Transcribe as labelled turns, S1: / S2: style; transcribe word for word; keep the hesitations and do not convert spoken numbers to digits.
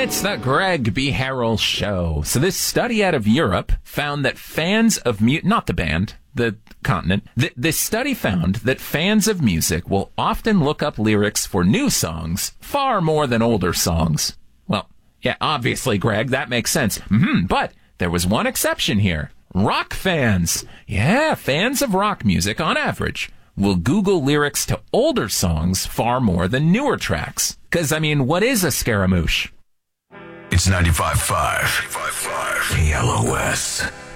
S1: It's the Greg B. Harrell Show. So this study out of Europe found that fans of mu- not the band, the continent, th- this study found that fans of music will often look up lyrics for new songs far more than older songs. Well, yeah, obviously, Greg, that makes sense. Mm-hmm, but there was one exception here. Rock fans. Yeah, fans of rock music, on average, will Google lyrics to older songs far more than newer tracks. Because, I mean, what is a Scaramouche?
S2: It's ninety-five point five K L O S.